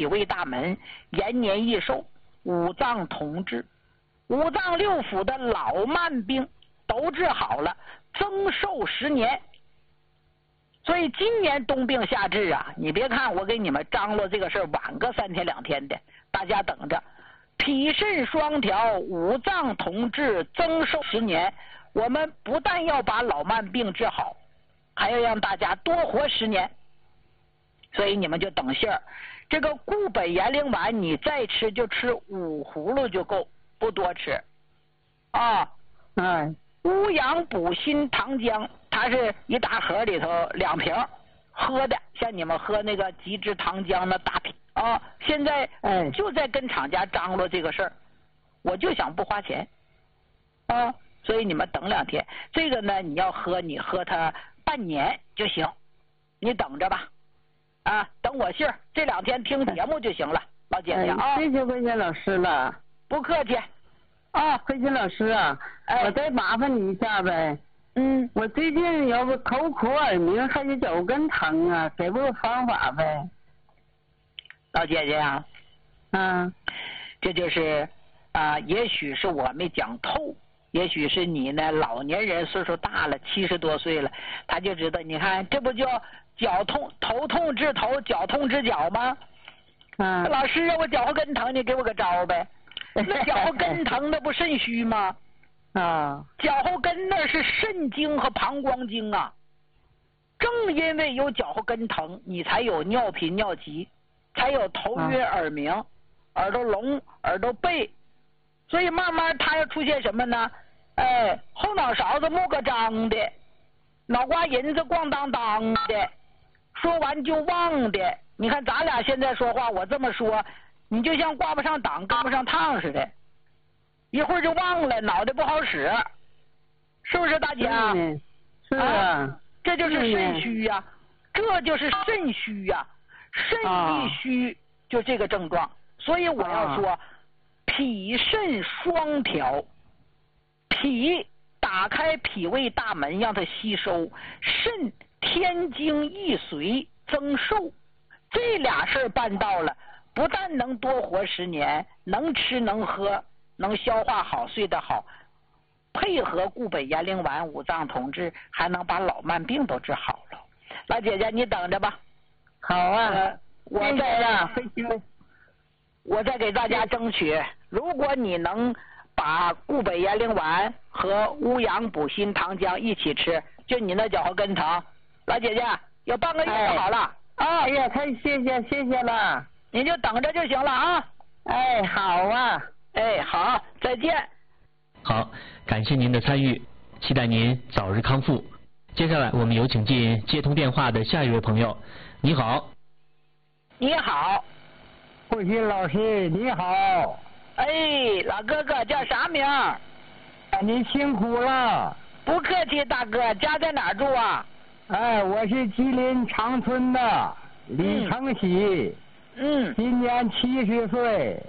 脾胃大门，延年益寿，五脏同治，五脏六腑的老慢病都治好了，增寿10年。所以今年冬病夏治啊，你别看我给你们张罗这个事儿晚个3天2天的，大家等着。脾肾双调，五脏同治，增寿10年。我们不但要把老慢病治好，还要让大家多活10年。所以你们就等信儿。这个固本延龄丸你再吃就吃5葫芦就够，不多吃啊。乌阳补心糖浆，它是一大盒里头2瓶喝的，像你们喝那个极致糖浆那大瓶啊。现在就在跟厂家张罗这个事儿，我就想不花钱啊，所以你们等2天。这个呢，你要喝，你喝它半年就行，你等着吧啊，等我信儿，这2天听节目就行了，老姐姐啊。 谢谢慧心老师了。 不客气。 慧心老师啊，我再麻烦你一下呗。我最近要不口苦耳鸣，还有脚跟疼啊，给不方法呗？ 老姐姐呀，这就是也许是我没讲透，也许是你呢老年人岁数大了，70多岁了，他就知道，你看这不叫脚痛头痛治头，脚痛治脚吗？老师啊，我脚后跟疼，你给我个招呗。那脚后跟疼那不肾虚吗？脚后跟那是肾经和膀胱经啊。正因为有脚后跟疼，你才有尿频尿急，才有头晕耳鸣，耳朵聋耳朵背。所以慢慢它要出现什么呢？后脑勺子木个张的，脑瓜银子咣当当的，说完就忘的。你看咱俩现在说话，我这么说，你就像挂不上档跟不上趟似的，一会儿就忘了，脑袋不好使，是不是大姐？ 是啊， 这就是肾虚呀，这就是肾虚呀，肾一虚就这个症状。所以我要说，脾肾双调，脾打开脾胃大门让它吸收，肾天经易髓增寿，这俩事儿办到了，不但能多活10年，能吃能喝，能消化好，睡得好，配合固本延龄丸五脏同治，还能把老慢病都治好了。老姐姐你等着吧。 好啊， 我再给大家争取，如果你能把固本延龄丸和乌阳补心糖浆一起吃，就你那脚后跟疼，老姐姐有半个月就好了。 哎呀，太谢谢了， 你就等着就行了啊。 好啊。 好，再见。 好，感谢您的参与，期待您早日康复。接下来我们有请进接通电话的下一位朋友。你好。 你好。 慧心老师你好。 老哥哥叫啥名？ 您辛苦了。 不客气，大哥，家在哪儿住啊？ 我是吉林长春的李成喜。今年70岁。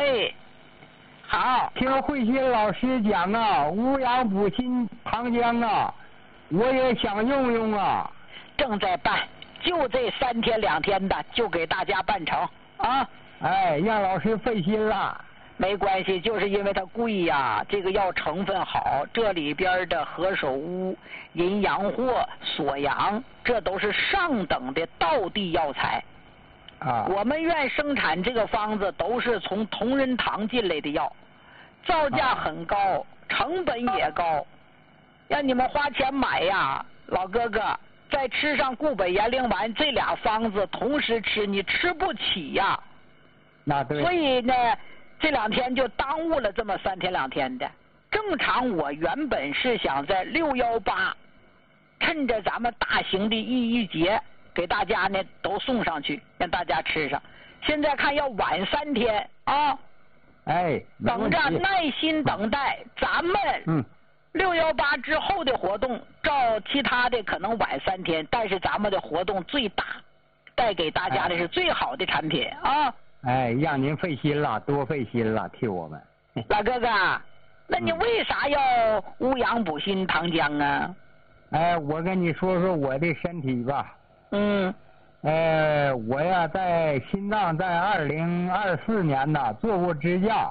好。 听慧心老师讲啊，乌阳补心糖浆啊，我也想用用啊。 正在办，就这3天2天的，就给大家办成啊。 让老师费心了。 没关系，就是因为它贵呀，这个药成分好，这里边的何首乌、淫羊藿、锁阳，这都是上等的道地药材。我们院生产这个方子都是从同仁堂进来的药，造价很高，成本也高，让你们花钱买呀，老哥哥，再吃上固本延龄丸，这俩方子同时吃，你吃不起呀。 那对。 所以呢，这2天就耽误了这么3天2天的。正常我原本是想在618，趁着咱们大型的寓意节，给大家呢都送上去，让大家吃上。现在看要晚3天啊。等着，耐心等待。咱们618之后的活动，照其他的可能晚3天，但是咱们的活动最大，带给大家的是最好的产品啊。 让您费心了，多费心了，替我们。 老哥哥，那你为啥要乌阳补心糖浆啊？ 我跟你说说我的身体吧。 我呀在心脏在2024年呢做过支架。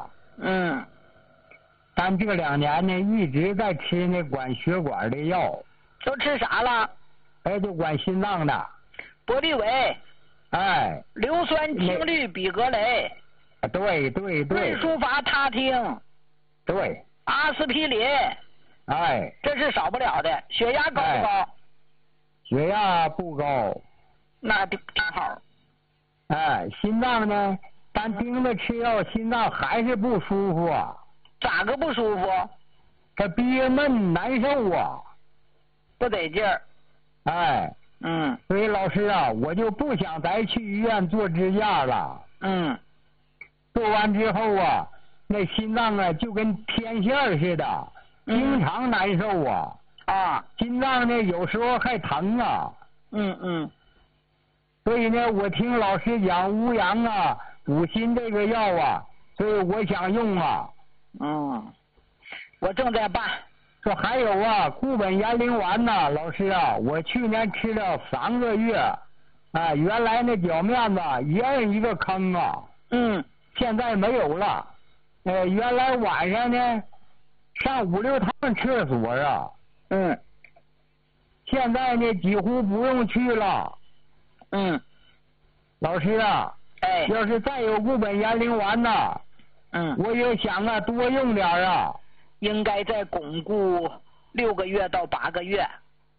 但这2年呢一直在吃那管血管的药。 都吃啥了？ 就管心脏的。 博利韦。硫酸氢氯吡格雷。 对。 瑞舒伐他汀。 对。 阿司匹林。这是少不了的。血压高不高？ 血压不高。 那挺好。 心脏呢？咱盯着吃药，心脏还是不舒服啊。 咋个不舒服？ 这憋闷难受啊， 不得劲儿。所以老师啊，我就不想再去医院做支架了。做完之后啊，那心脏啊就跟天线似的，经常难受啊。心脏呢有时候还疼啊。所以呢，我听老师讲乌阳啊、五心这个药啊，所以我想用啊。 我正在办。 说还有啊，固本延龄丸呐，老师啊，我去年吃了3个月，原来那脚面子也有一个坑啊。现在没有了。原来晚上呢上5、6趟厕所啊。现在呢几乎不用去了。老师啊，要是再有固本延龄丸呐，我也想啊多用点啊。 应该再巩固6个月到8个月。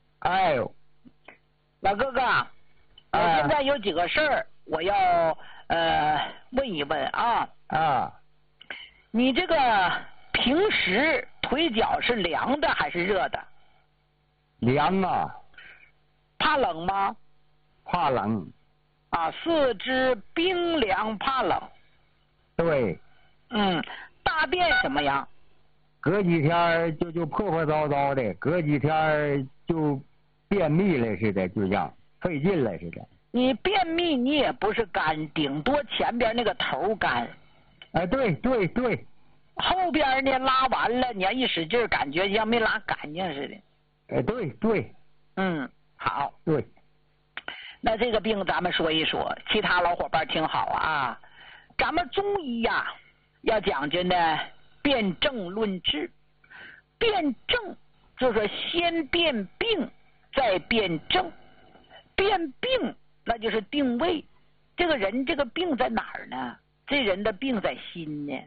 老哥哥，我现在有几个事儿我要问一问啊。你这个平时腿脚是凉的还是热的？ 凉啊。 怕冷吗？ 怕冷。 四肢冰凉怕冷。 对。 大便什么样？ 隔几天就破糟糟的，隔几天就便秘了似的，就像费劲了似的。 你便秘你也不是干，顶多前边那个头干。 对。 后边呢拉完了，你要一使劲感觉像没拉干净似的。 对。 好。 对。 那这个病咱们说一说，其他老伙伴听好啊。咱们中医呀，要讲究呢辨证论治。辨证就是说先辨病再辨证。辨病那就是定位，这个人这个病在哪儿呢？这人的病在心呢。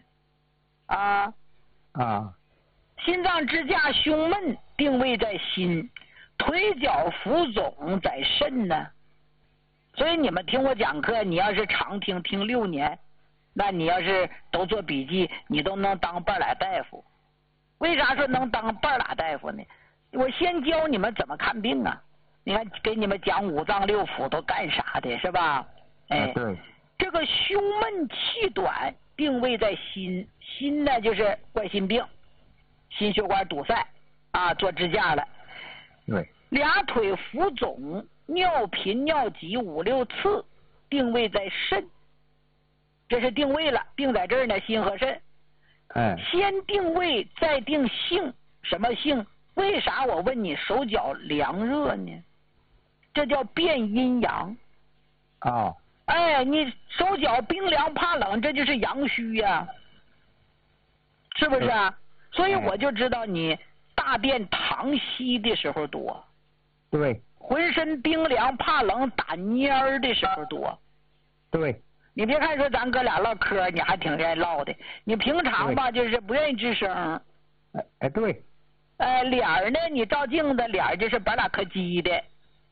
心脏支架胸闷定位在心，腿脚浮肿在肾呢。所以你们听我讲课，你要是常听6年，那你要是都做笔记，你都能当半拉大夫。为啥说能当半拉大夫呢？我先教你们怎么看病啊。你看给你们讲5脏6腑都干啥的，是吧？ 对。 这个胸闷气短定位在心，心呢就是冠心病，心血管堵塞做支架了。 对。 俩腿浮肿，尿频尿急5、6次，定位在肾。这是定位了，病在这儿呢，心和肾。先定位再定性，什么性？为啥我问你手脚凉热呢？这叫变阴阳。你手脚冰凉怕冷，这就是阳虚呀，是不是啊？所以我就知道你大便溏稀的时候多。 对。 浑身冰凉怕冷打蔫的时候多。 对。 你别看说咱哥俩唠嗑，你还挺愿意唠的。你平常吧就是不愿意吱声。 对。 脸儿呢，你照镜子脸儿就是白俩磕叽的。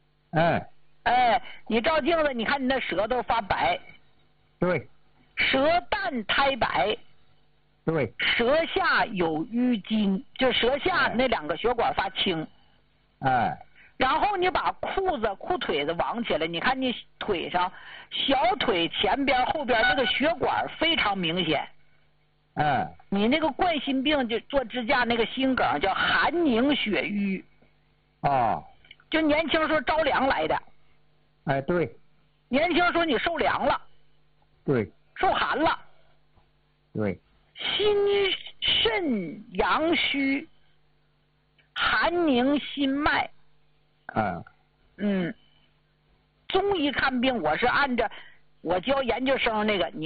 你照镜子，你看你那舌头发白。 对。 舌淡苔白。 对。 舌下有淤筋，就舌下那2个血管发青。然后你把裤腿子往起来，你看你腿上小腿前边后边那个血管非常明显。你那个冠心病就做支架那个心梗叫寒凝血瘀。就年轻时候着凉来的。 对。 年轻时候你受凉了。 对。 受寒了。 对。 心肾阳虚，寒凝心脉。 中医看病我是按照我教研究生那个，你